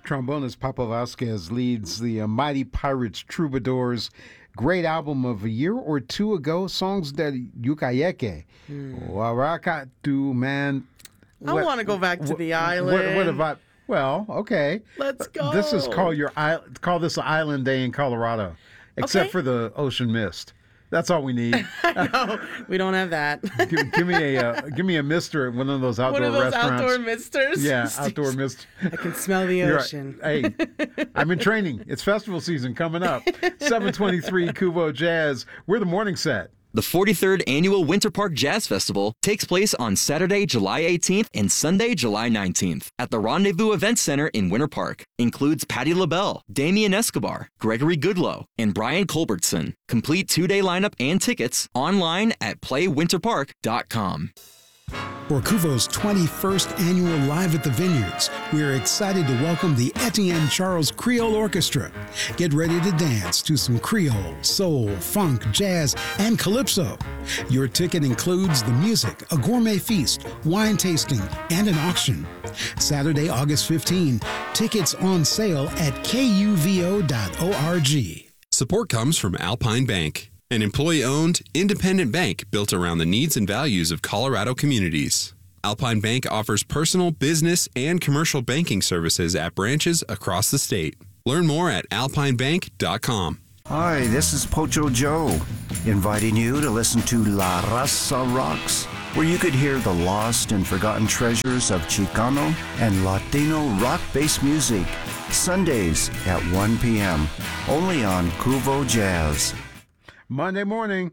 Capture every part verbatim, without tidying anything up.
trombonist Papa Vasquez leads the uh, Mighty Pirates Troubadours. Great album of a year or two ago, Songs del Yucayeke. Mm. Warakatu, man. I want to go back to the island. What, what about, well, okay. Let's go. This is called your, call this Island Day in Colorado, except okay. for the ocean mist. That's all we need. No, we don't have that. give, give me a uh, give me a mister at one of those outdoor restaurants. One of those restaurants. outdoor misters? Yeah, outdoor mist. I can smell the ocean. Right. Hey, I'm in training. It's festival season coming up. seven twenty-three Kuvo Jazz. We're the morning set. The forty-third Annual Winter Park Jazz Festival takes place on Saturday, July eighteenth and Sunday, July nineteenth at the Rendezvous Event Center in Winter Park. Includes Patti LaBelle, Damian Escobar, Gregory Goodloe, and Brian Culbertson. Complete two-day lineup and tickets online at play winter park dot com. For Kuvo's twenty-first annual Live at the Vineyards, we are excited to welcome the Etienne Charles Creole Orchestra. Get ready to dance to some Creole, soul, funk, jazz, and calypso. Your ticket includes the music, a gourmet feast, wine tasting, and an auction. Saturday, August fifteenth, tickets on sale at kuvo dot org. Support comes from Alpine Bank, an employee-owned, independent bank built around the needs and values of Colorado communities. Alpine Bank offers personal, business, and commercial banking services at branches across the state. Learn more at alpine bank dot com. Hi, this is Pocho Joe, inviting you to listen to La Raza Rocks, where you could hear the lost and forgotten treasures of Chicano and Latino rock-based music, Sundays at one p.m., only on Kuvo Jazz. Monday morning.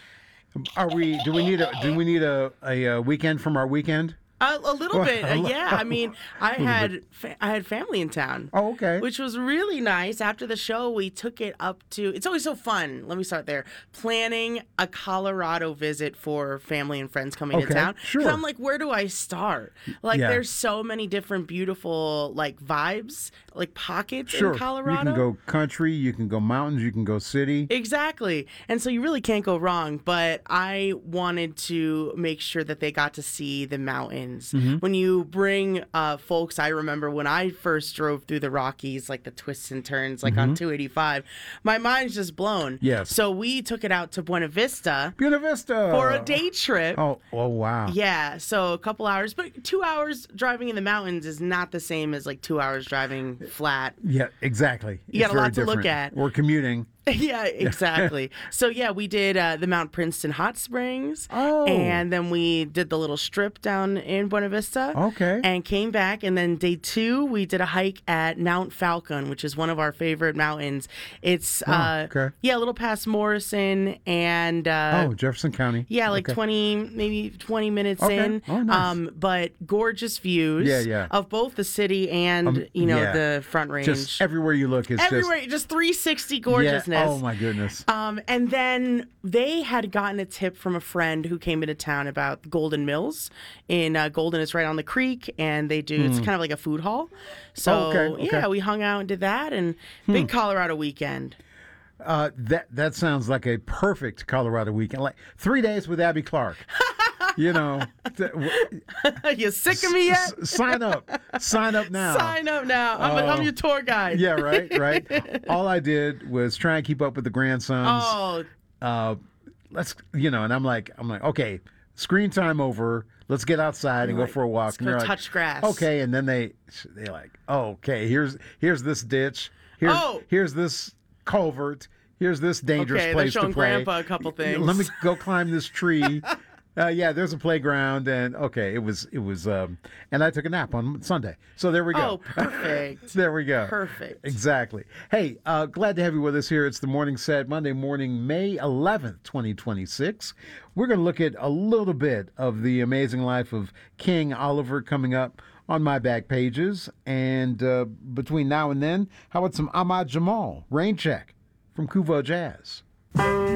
Are we? Do we need a? Do we need a, a, a weekend from our weekend? A, a little bit, uh, yeah. I mean, I had fa- I had family in town. Oh, okay. Which was really nice. After the show, we took it up to. It's always so fun. Let me start there. Planning a Colorado visit for family and friends coming okay, to town. Sure. 'Cause I'm like, where do I start? Like, yeah. there's so many different beautiful like vibes, like pockets sure. in Colorado. You can go country. You can go mountains. You can go city. Exactly. And so you really can't go wrong. But I wanted to make sure that they got to see the mountains. Mm-hmm. When you bring uh, folks, I remember when I first drove through the Rockies, like the twists and turns, like mm-hmm. on two eighty-five, my mind's just blown. Yes. So we took it out to Buena Vista. Buena Vista. For a day trip. Oh, oh wow. Yeah. So a couple hours, but two hours driving in the mountains is not the same as like two hours driving flat. Yeah, exactly. You got a lot to look at. We're commuting. Yeah, exactly. So, yeah, we did uh, the Mount Princeton Hot Springs. Oh. And then we did the little strip down in Buena Vista. Okay. And came back. And then day two, we did a hike at Mount Falcon, which is one of our favorite mountains. It's, oh, uh, okay. yeah, a little past Morrison and... Uh, oh, Jefferson County. Yeah, like okay. twenty, maybe twenty minutes okay. in. Oh, nice. Um, but gorgeous views yeah, yeah. of both the city and, um, you know, yeah. the Front Range. Just everywhere you look is everywhere, just... just three sixty gorgeousness. Yeah. Oh, my goodness. Um, and then they had gotten a tip from a friend who came into town about Golden Mills. In uh, Golden, it's right on the creek, and they do, mm. it's kind of like a food hall. So, oh, okay, okay. yeah, we hung out and did that, and hmm. big Colorado weekend. Uh, that that sounds like a perfect Colorado weekend. Like three days with Abby Clark. You know, th- w- you sick of me yet? S- sign up, sign up now. Sign up now. I'm, uh, I'm your tour guide. Yeah, right, right. All I did was try and keep up with the grandsons. Oh, uh, let's, you know, and I'm like, I'm like, okay, screen time over. Let's get outside and go for a walk. Let's and go they're touch like, grass. Okay, and then they they like, oh, okay, here's here's this ditch. Here's oh. here's this culvert. Here's this dangerous okay, place they're to play. Grandpa a couple things. Let me go climb this tree. Uh, yeah, there's a playground, and okay, it was it was, um, and I took a nap on Sunday, so there we go. Oh, perfect. There we go. Perfect. Exactly. Hey, uh, glad to have you with us here. It's the Morning Set, Monday morning, May eleventh, twenty twenty-six. We're going to look at a little bit of the amazing life of King Oliver coming up on my back pages, and uh, between now and then, how about some Ahmad Jamal, Rain Check from Kuvo Jazz.